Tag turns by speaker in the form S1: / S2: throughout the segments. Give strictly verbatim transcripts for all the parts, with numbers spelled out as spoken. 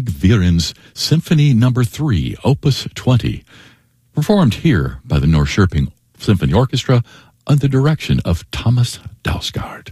S1: Ludwig Viren's Symphony Number three, Opus twenty, performed here by the Norrköping Symphony Orchestra under the direction of Thomas Dausgaard.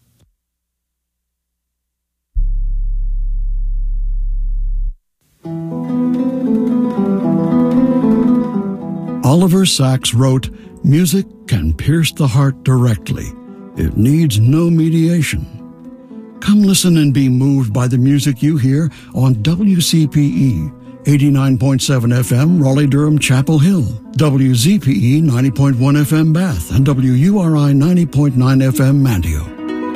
S2: Oliver Sacks wrote, "Music can pierce the heart directly. It needs no mediation." Come listen and be moved by the music you hear on W C P E, eighty-nine point seven F M, Raleigh-Durham, Chapel Hill, W Z P E, ninety point one F M, Bath, and W U R I, ninety point nine F M, Manteo.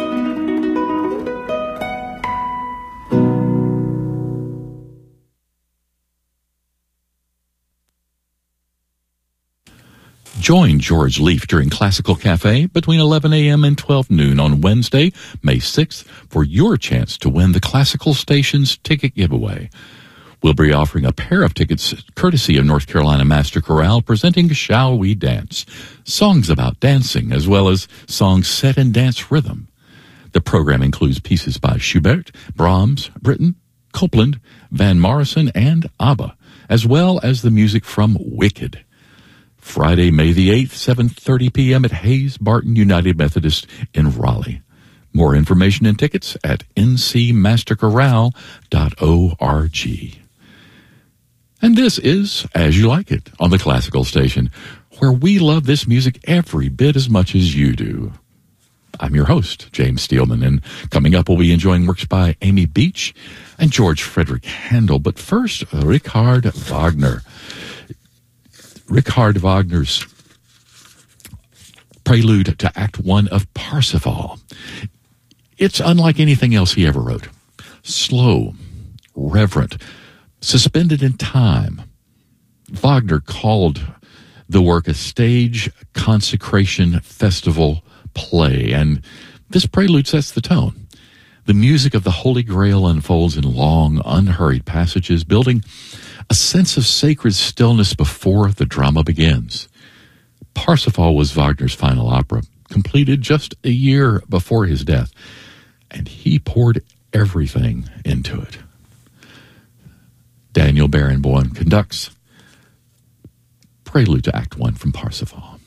S1: Join George Leaf during Classical Cafe between eleven a.m. and twelve noon on Wednesday, May sixth, for your chance to win the Classical Stations ticket giveaway. We'll be offering a pair of tickets courtesy of North Carolina Master Chorale, presenting Shall We Dance, songs about dancing as well as songs set in dance rhythm. The program includes pieces by Schubert, Brahms, Britten, Copland, Van Morrison, and ABBA, as well as the music from Wicked. Friday, May the eighth, seven thirty p.m. at Hayes Barton United Methodist in Raleigh. More information and tickets at n c master chorale dot org. And this is As You Like It on the Classical Station, where we love this music every bit as much as you do. I'm your host, James Steelman, and coming up we'll be enjoying works by Amy Beach and George Frederick Handel. But first, Richard Wagner. Richard Wagner's prelude to Act One of Parsifal. It's unlike anything else he ever wrote. Slow, reverent, suspended in time. Wagner called the work a stage consecration festival play, and this prelude sets the tone. The music of the Holy Grail unfolds in long, unhurried passages, building a sense of sacred stillness before the drama begins. Parsifal was Wagner's final opera, completed just a year before his death, and he poured everything into it. Daniel Barenboim conducts Prelude to Act One from Parsifal.